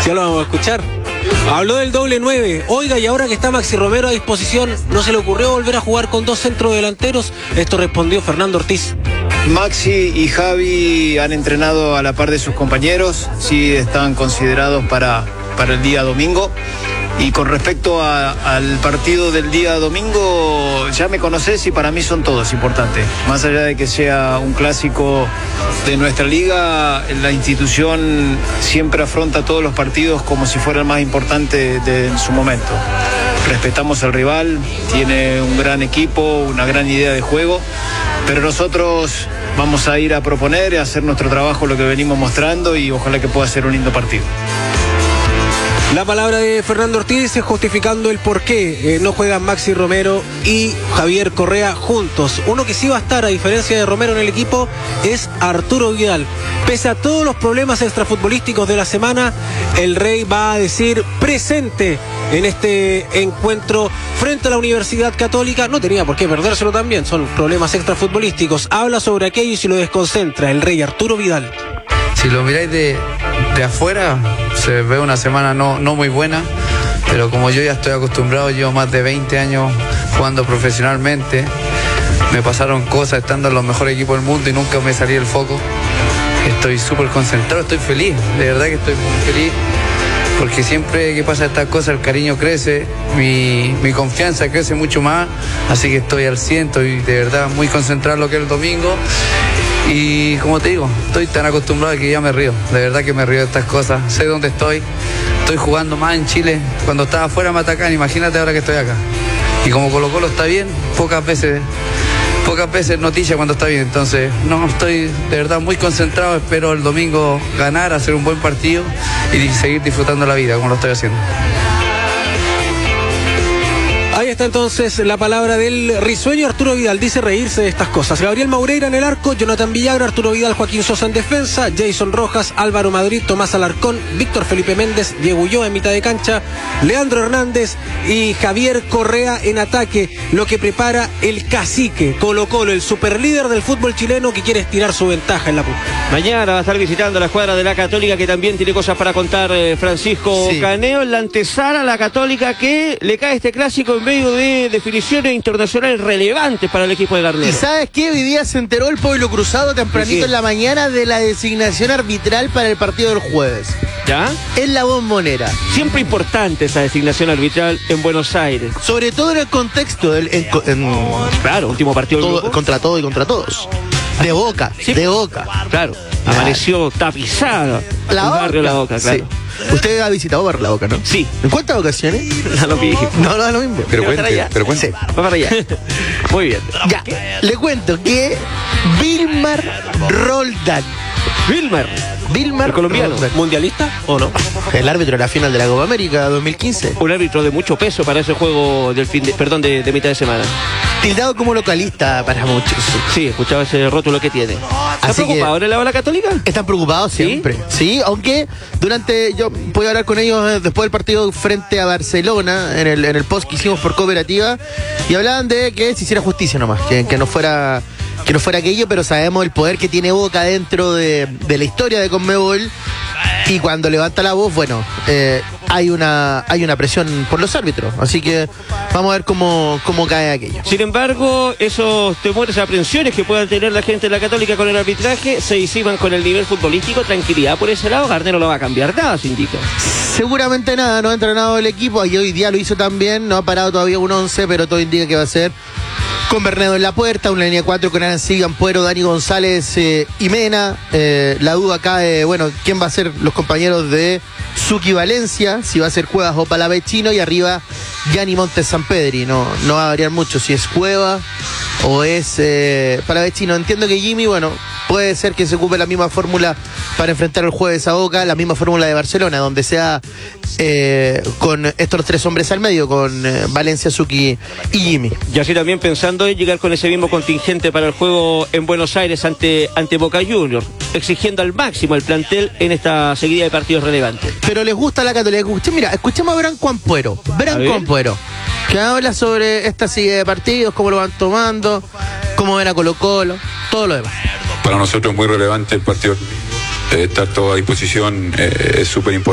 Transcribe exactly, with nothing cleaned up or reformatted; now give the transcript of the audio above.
Ya lo vamos a escuchar. Habló del doble nueve. Oiga, y ahora que está Maxi Romero a disposición, ¿no se le ocurrió volver a jugar con dos centrodelanteros? Esto respondió Fernando Ortiz. Maxi y Javi han entrenado a la par de sus compañeros, sí están considerados para, para el día domingo. Y con respecto a, al partido del día domingo, ya me conocés y para mí son todos importantes. Más allá de que sea un clásico de nuestra liga, la institución siempre afronta todos los partidos como si fuera el más importante de, en su momento. Respetamos al rival, tiene un gran equipo, una gran idea de juego, pero nosotros vamos a ir a proponer, a hacer nuestro trabajo, lo que venimos mostrando, y ojalá que pueda ser un lindo partido. La palabra de Fernando Ortiz justificando el por qué eh, no juegan Maxi Romero y Javier Correa juntos. Uno que sí va a estar, a diferencia de Romero en el equipo, es Arturo Vidal. Pese a todos los problemas extrafutbolísticos de la semana, el Rey va a decir presente en este encuentro frente a la Universidad Católica. No tenía por qué perdérselo también, son problemas extrafutbolísticos. Habla sobre aquello y si lo desconcentra el Rey Arturo Vidal. Si lo miráis de, de afuera, se ve una semana no, no muy buena, pero como yo ya estoy acostumbrado, llevo más de veinte años jugando profesionalmente, me pasaron cosas estando en los mejores equipos del mundo y nunca me salí el foco. Estoy súper concentrado, estoy feliz, de verdad que estoy muy feliz, porque siempre que pasa estas cosas el cariño crece, mi, mi confianza crece mucho más, así que estoy al cien, estoy de verdad muy concentrado en lo que es el domingo. Y como te digo, estoy tan acostumbrado que ya me río, de verdad que me río de estas cosas, sé dónde estoy, estoy jugando más en Chile, cuando estaba afuera me atacan, imagínate ahora que estoy acá. Y como Colo Colo está bien, pocas veces, pocas veces noticia cuando está bien, entonces no, estoy de verdad muy concentrado, espero el domingo ganar, hacer un buen partido y seguir disfrutando la vida como lo estoy haciendo. Ahí está entonces la palabra del risueño Arturo Vidal, dice reírse de estas cosas. Gabriel Maureira en el arco, Jonathan Villagra, Arturo Vidal, Joaquín Sosa en defensa, Jason Rojas, Álvaro Madrid, Tomás Alarcón, Víctor Felipe Méndez, Diego Ulloa en mitad de cancha, Leandro Hernández y Javier Correa en ataque, lo que prepara el cacique Colo Colo, el superlíder del fútbol chileno que quiere estirar su ventaja en la punta. Mañana va a estar visitando la escuadra de la Católica, que también tiene cosas para contar, eh, Francisco sí. Caneo, en la antesala a la Católica, que le cae este clásico en medio de definiciones internacionales relevantes para el equipo de Garnero. ¿Y sabes qué? Hoy día se enteró el pueblo cruzado tempranito en la mañana de la designación arbitral para el partido del jueves. ¿Ya? En la Bombonera. Siempre importante esa designación arbitral en Buenos Aires. Sobre todo en el contexto del, en, en, claro, último partido del todo, contra todo y contra todos. De Boca, sí. de Boca. Claro, claro. Amaneció tapizado la el Boca. barrio La Boca, claro. Sí. Usted ha visitado Barrio La Boca, ¿no? Sí. ¿En cuántas ocasiones? No lo vi. No, no es lo mismo. Pero cuente, pero cuente. Sí. Va para allá. Muy bien. Ya, le cuento que Vilmar Roldán. Vilmar. Vilmar ¿El colombiano? Roldán. ¿Mundialista o no? El árbitro de la final de la Copa América dos mil quince. Un árbitro de mucho peso para ese juego del fin de, perdón, de, de mitad de semana. Tildado como localista para muchos. Sí, escuchaba ese rótulo que tiene. ¿Está Así preocupado en el lado de la Católica? Están preocupados siempre. ¿Sí? Sí, aunque durante, yo puedo hablar con ellos después del partido frente a Barcelona, en el, en el post que hicimos por Cooperativa, y hablaban de que se hiciera justicia nomás, que, que no fuera que no fuera aquello, pero sabemos el poder que tiene Boca dentro de, de la historia de Conmebol, y cuando levanta la voz, bueno, eh, hay una hay una presión por los árbitros, así que vamos a ver cómo, cómo cae aquello. Sin embargo, esos temores, aprensiones que puedan tener la gente de la Católica con el arbitraje se disipan con el nivel futbolístico. Tranquilidad por ese lado, Garnero no va a cambiar nada, se indica. Seguramente nada, no ha entrenado el equipo, y hoy día lo hizo también, no ha parado todavía un once, pero todo indica que va a ser con Bernedo en la puerta, una línea cuatro con Arancí, Ampuero, Dani González eh, y Mena. Eh, la duda acá de, bueno, quién va a ser los compañeros de Suki Valencia, si va a ser Cuevas o Palavecino, y arriba Gianni Montes Sampedri. No, no va a variar mucho si es Cuevas o es eh, Palavecino. Entiendo que Jimmy, bueno, puede ser que se ocupe la misma fórmula para enfrentar el jueves a Boca, la misma fórmula de Barcelona, donde sea eh, con estos tres hombres al medio, con eh, Valencia, Suki y Jimmy. Y así también pensando en llegar con ese mismo contingente para el juego en Buenos Aires ante, ante Boca Juniors, exigiendo al máximo el plantel en esta seguida de partidos relevantes. Pero les gusta la Católica. Escuché, mira, escuchemos a Branco Ampuero. Branco Ampuero, que habla sobre esta seguida de partidos, cómo lo van tomando, cómo ven a Colo Colo, todo lo demás. Para nosotros es muy relevante el partido. Eh, estar todo a disposición eh, es súper importante.